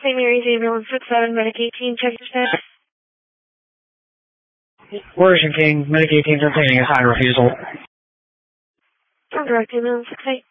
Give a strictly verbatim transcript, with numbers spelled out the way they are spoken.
Saint Mary's Ambulance six seven, Medic eighteen, check your status. Ocean King, Medic eighteen, obtaining a high refusal. Direct Ambulance six eight.